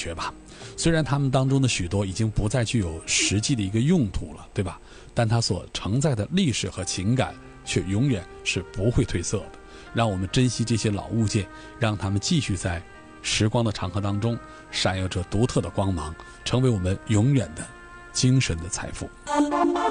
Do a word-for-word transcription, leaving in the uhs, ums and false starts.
觉吧。虽然它们当中的许多已经不再具有实际的一个用途了，对吧？但它所承载的历史和情感却永远是不会褪色的。让我们珍惜这些老物件，让它们继续在时光的长河当中闪耀着独特的光芒，成为我们永远的精神的财富。